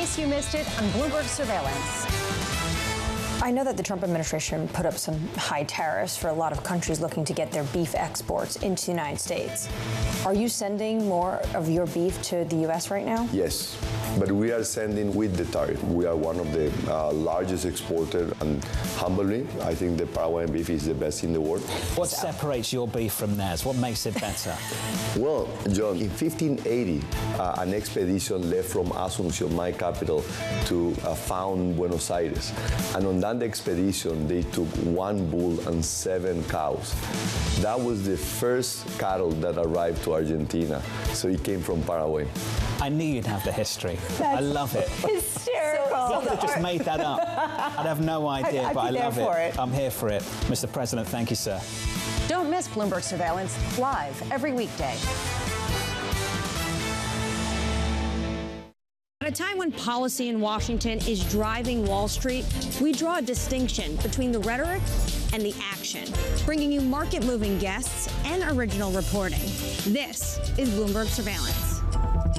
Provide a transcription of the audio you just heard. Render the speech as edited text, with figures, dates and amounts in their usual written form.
case you missed it on Bloomberg Surveillance. I know that the Trump administration put up some high tariffs for a lot of countries looking to get their beef exports into the United States. Are you sending more of your beef to the U.S. right now? Yes, but we are sending with the tariff. We are one of the largest exporters, and humbly, I think the Paraguayan beef is the best in the world. What separates your beef from theirs? What makes it better? Well, John, in 1580, an expedition left from Asunción, my capital, to found Buenos Aires. And on that expedition, they took 1 bull and 7 cows. That was the first cattle that arrived to Argentina. So it came from Paraguay. I knew you'd have the history. I love it. Hysterical. You could have just made that up. I'd have no idea, but I love it. I'm here for it. Mr. President, thank you, sir. Don't miss Bloomberg Surveillance live every weekday. At a time when policy in Washington is driving Wall Street, we draw a distinction between the rhetoric and the action, bringing you market-moving guests and original reporting. This is Bloomberg Surveillance.